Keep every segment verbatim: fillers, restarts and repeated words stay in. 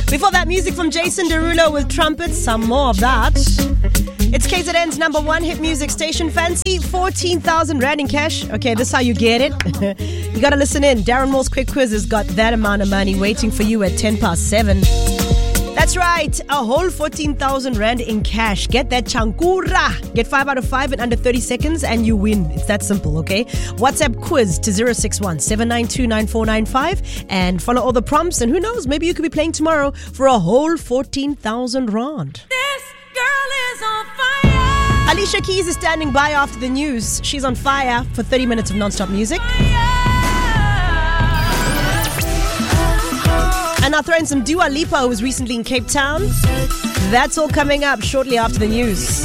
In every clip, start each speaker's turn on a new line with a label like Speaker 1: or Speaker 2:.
Speaker 1: Before that, music from Jason Derulo with trumpets, some more of that. It's K Z N's number one hit music station. Fancy fourteen thousand rand in cash? Okay, this is how you get it. You gotta listen in. Darren Moore's Quick Quiz has got that amount of money waiting for you at ten past seven. That's right, a whole fourteen thousand rand in cash. Get that chankura. Get five out of five in under thirty seconds and you win. It's that simple, okay? WhatsApp quiz to zero six one seven nine two nine four nine five and follow all the prompts. And who knows, maybe you could be playing tomorrow for a whole fourteen thousand rand.
Speaker 2: This girl is on fire.
Speaker 1: Alicia Keys is standing by after the news. She's on fire for thirty minutes of non-stop music. And I'll throw in some Dua Lipa, who was recently in Cape Town. That's all coming up shortly after the news.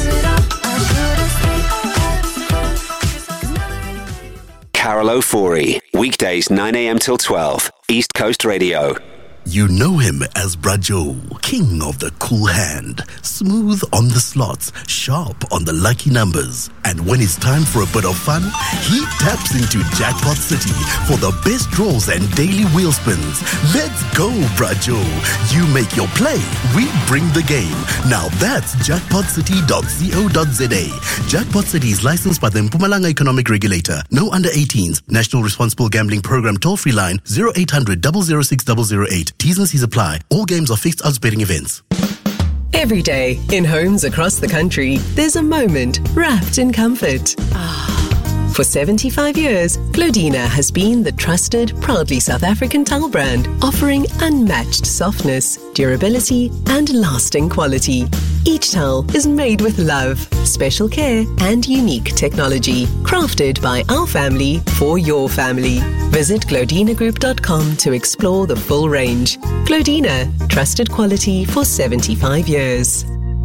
Speaker 3: Carol Ofori, weekdays nine a.m. till twelve, East Coast Radio.
Speaker 4: You know him as Brajo, king of the cool hand, smooth on the slots, sharp on the lucky numbers. And when it's time for a bit of fun, he taps into Jackpot City for the best draws and daily wheel spins. Let's go, Brajo. You make your play, we bring the game. Now that's jackpot city dot co dot za. Jackpot City is licensed by the Mpumalanga Economic Regulator. No under eighteens. National Responsible Gambling Program toll-free line zero eight hundred double oh six double oh eight. T's and C's apply. All games are fixed odds betting events.
Speaker 5: Every day, in homes across the country, there's a moment wrapped in comfort. For seventy-five years, Glodina has been the trusted, proudly South African towel brand, offering unmatched softness, durability, and lasting quality. Each towel is made with love, special care, and unique technology, crafted by our family for your family. Visit glodina group dot com to explore the full range. Glodina, trusted quality for seventy-five years.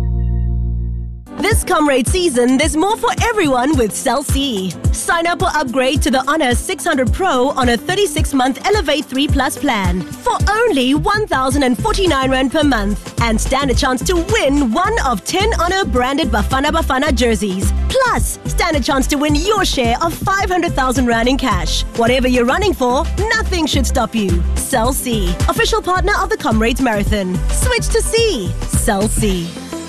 Speaker 1: This Comrade season, there's more for everyone with Cell C. Sign up or upgrade to the Honor six hundred Pro on a thirty-six month Elevate three Plus plan for only one thousand forty-nine rand per month and stand a chance to win one of ten Honor branded Bafana Bafana jerseys. Plus, stand a chance to win your share of five hundred thousand rand in cash. Whatever you're running for, nothing should stop you. Cell C, official partner of the Comrades Marathon. Switch to C. Cell C.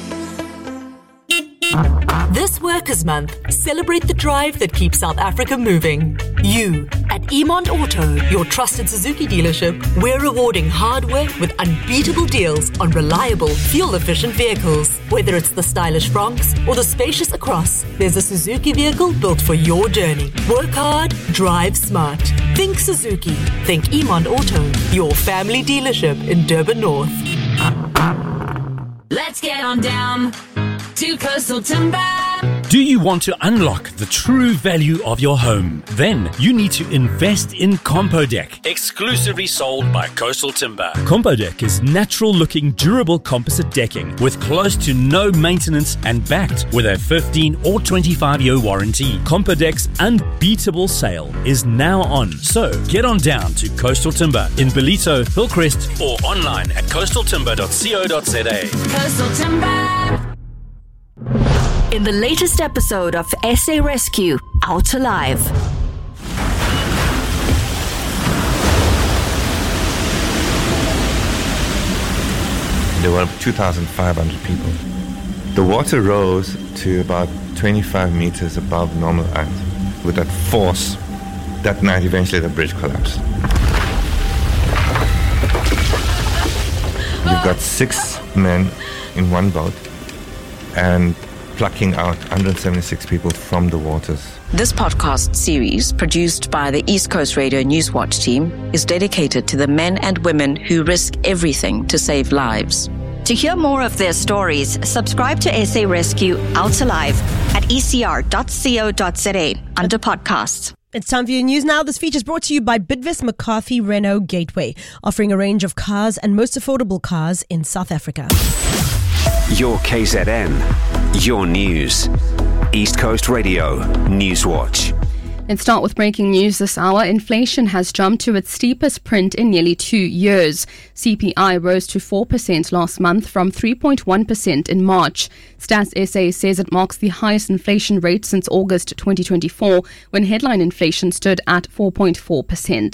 Speaker 6: This Workers' Month, celebrate the drive that keeps South Africa moving. You, at Emond Auto, your trusted Suzuki dealership, we're rewarding hard work with unbeatable deals on reliable, fuel-efficient vehicles. Whether it's the stylish Bronx or the spacious Across, there's a Suzuki vehicle built for your journey. Work hard, drive smart. Think Suzuki. Think Emond Auto, your family dealership in Durban North.
Speaker 2: Let's get on down to Coastal Timber.
Speaker 7: Do you want to unlock the true value of your home? Then you need to invest in Compodeck, exclusively sold by Coastal Timber. Compodeck is natural-looking, durable composite decking with close to no maintenance and backed with a fifteen or twenty-five year warranty. Compodeck's unbeatable sale is now on, so get on down to Coastal Timber in Bellito, Hillcrest, or online at coastal timber dot co dot za.
Speaker 2: Coastal Timber.
Speaker 8: In the latest episode of S A Rescue, Out Alive.
Speaker 9: There were two thousand five hundred people. The water rose to about twenty-five meters above normal height. With that force, that night eventually the bridge collapsed. You've got six men in one boat and plucking out one hundred seventy-six people from the waters.
Speaker 8: This podcast series, produced by the East Coast Radio Newswatch team, is dedicated to the men and women who risk everything to save lives.
Speaker 10: To hear more of their stories, subscribe to S A Rescue Out Alive at e c r dot co dot za under podcasts.
Speaker 1: It's time for your news now. This feature is brought to you by Bidvest McCarthy Renault Gateway, offering a range of cars and most affordable cars in South Africa.
Speaker 3: Your K Z N, your news. East Coast Radio Newswatch.
Speaker 11: Let's start with breaking news this hour. Inflation has jumped to its steepest print in nearly two years. C P I rose to four percent last month from three point one percent in March. Stats S A says it marks the highest inflation rate since August twenty twenty-four, when headline inflation stood at four point four percent.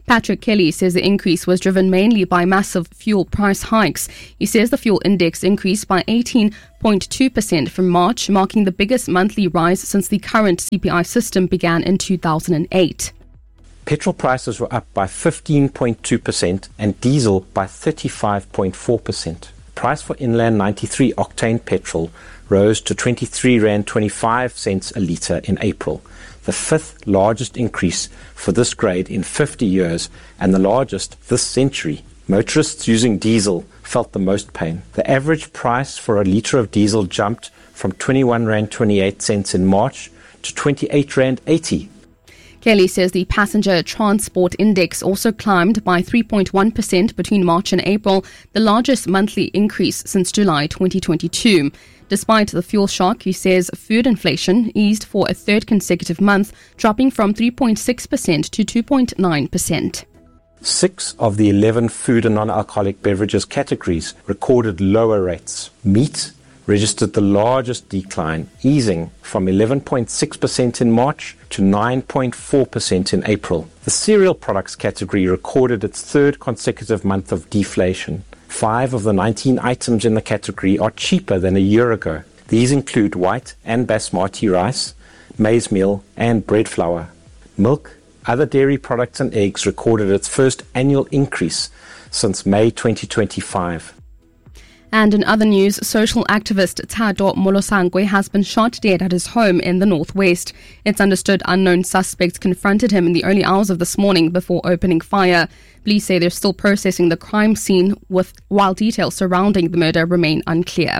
Speaker 11: Patrick Kelly says the increase was driven mainly by massive fuel price hikes. He says the fuel index increased by eighteen point two percent from March, marking the biggest monthly rise since the current C P I system began in two thousand eight.
Speaker 12: Petrol prices were up by fifteen point two percent and diesel by thirty-five point four percent. Price for inland ninety-three octane petrol rose to twenty-three rand twenty-five cents a litre in April, the fifth largest increase for this grade in fifty years and the largest this century. Motorists using diesel felt the most pain. The average price for a litre of diesel jumped from twenty-one rand twenty-eight cents in March to twenty-eight rand eighty.
Speaker 11: Kelly says the passenger transport index also climbed by three point one percent between March and April, the largest monthly increase since July twenty twenty-two. Despite the fuel shock, he says food inflation eased for a third consecutive month, dropping from three point six percent to two point nine percent.
Speaker 12: Six of the eleven food and non-alcoholic beverages categories recorded lower rates. Meat registered the largest decline, easing from eleven point six percent in March to nine point four percent in April. The cereal products category recorded its third consecutive month of deflation. Five of the nineteen items in the category are cheaper than a year ago. These include white and basmati rice, maize meal, and bread flour. Milk, other dairy products and eggs recorded its first annual increase since May twenty twenty-five.
Speaker 11: And in other news, social activist Thado Molosangwe has been shot dead at his home in the northwest. It's understood unknown suspects confronted him in the early hours of this morning before opening fire. Police say they're still processing the crime scene, with while details surrounding the murder remain unclear.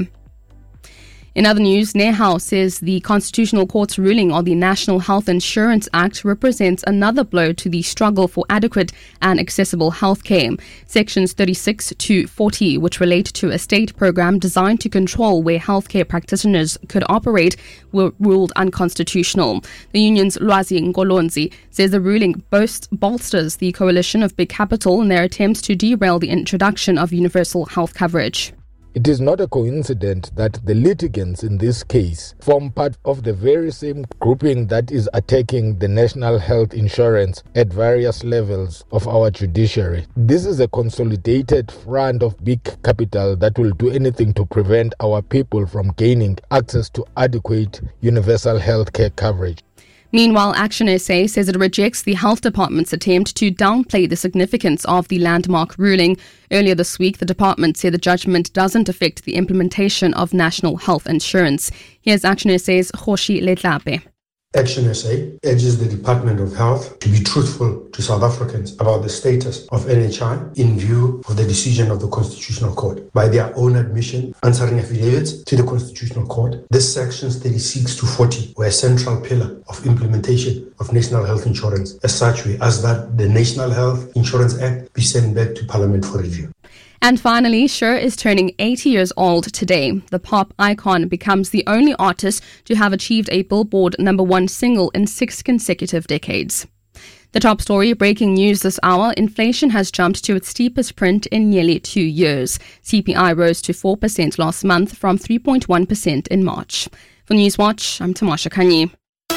Speaker 11: In other news, Nehao says the Constitutional Court's ruling on the National Health Insurance Act represents another blow to the struggle for adequate and accessible healthcare. Sections thirty-six to forty, which relate to a state program designed to control where healthcare practitioners could operate, were ruled unconstitutional. The union's Lwazi Ngolonzi says the ruling boast, bolsters the coalition of big capital in their attempts to derail the introduction of universal health coverage.
Speaker 13: It is not a coincidence that the litigants in this case form part of the very same grouping that is attacking the national health insurance at various levels of our judiciary. This is a consolidated front of big capital that will do anything to prevent our people from gaining access to adequate universal health care coverage.
Speaker 11: Meanwhile, Action S A says it rejects the Health Department's attempt to downplay the significance of the landmark ruling. Earlier this week, the department said the judgment doesn't affect the implementation of national health insurance. Here's Action S A's Khoshi Letlape.
Speaker 14: Action S A urges the Department of Health to be truthful to South Africans about the status of N H I in view of the decision of the Constitutional Court. By their own admission, answering affidavits to the Constitutional Court, these sections thirty-six to forty were a central pillar of implementation of national health insurance. As such, we ask that the National Health Insurance Act be sent back to Parliament for review.
Speaker 11: And finally, Cher is turning eighty years old today. The pop icon becomes the only artist to have achieved a Billboard number one single in six consecutive decades. The top story, breaking news this hour, inflation has jumped to its steepest print in nearly two years. C P I rose to four percent last month from three point one percent in March. For Newswatch, I'm Tamasha Kanyi.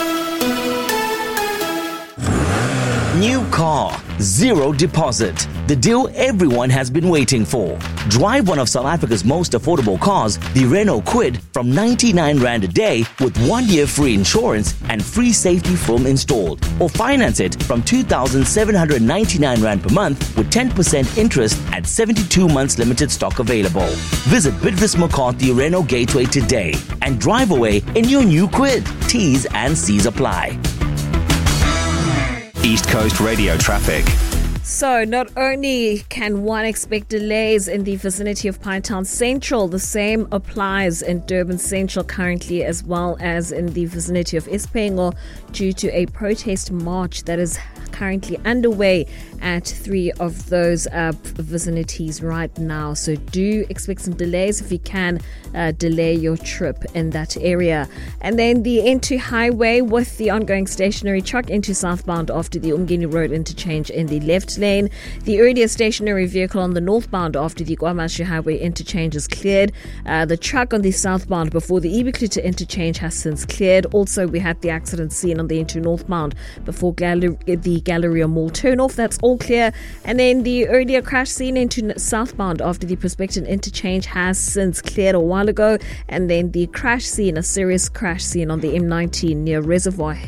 Speaker 15: New car, zero deposit. The deal everyone has been waiting for. Drive one of South Africa's most affordable cars, the Renault Kwid, from ninety-nine rand a day with one year free insurance and free safety film installed. Or finance it from two thousand seven hundred ninety-nine rand per month with ten percent interest at seventy-two months limited stock available. Visit Bidvis McCarthy Renault Gateway today and drive away in your new Kwid. T's and C's apply.
Speaker 3: East Coast Radio traffic.
Speaker 16: So, not only can one expect delays in the vicinity of Pinetown Central, the same applies in Durban Central currently, as well as in the vicinity of Ispengo, due to a protest march that is currently underway at three of those uh, vicinities right now. So do expect some delays if you can uh, delay your trip in that area. And then the N two highway with the ongoing stationary truck into southbound after the Umgeni Road interchange in the left lane. The earlier stationary vehicle on the northbound after the KwaMashu Highway interchange is cleared. Uh, the truck on the southbound before the Ibiklita interchange has since cleared. Also, we had the accident scene on the into northbound before Gal- the Galleria Mall turnoff. That's all clear. And then the earlier crash scene into southbound after the Prospecton interchange has since cleared a while ago. And then the crash scene, a serious crash scene on the M nineteen near Reservoir Hill.